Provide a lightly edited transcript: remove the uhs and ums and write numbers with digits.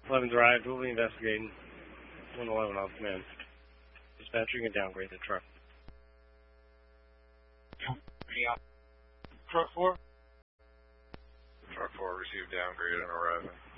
11 Drive, we'll be investigating. 111 off command. Dispatcher, you can downgrade the truck. Truck 4? Truck 4 received downgrade and arriving.